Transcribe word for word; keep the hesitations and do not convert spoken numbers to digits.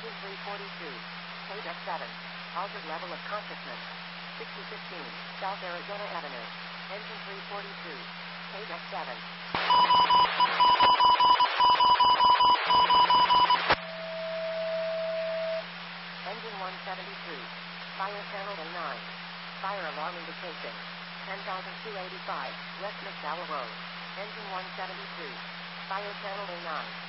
Engine three forty-two. K D E C seven. Altered level of consciousness. sixty fifteen. South Arizona Avenue. Engine three forty-two. K D E C seven. Engine one seventy-two. Fire channel A nine. Fire alarm indication. ten thousand two hundred eighty-five. West McDowell Road. Engine one seventy-two. Fire channel A nine.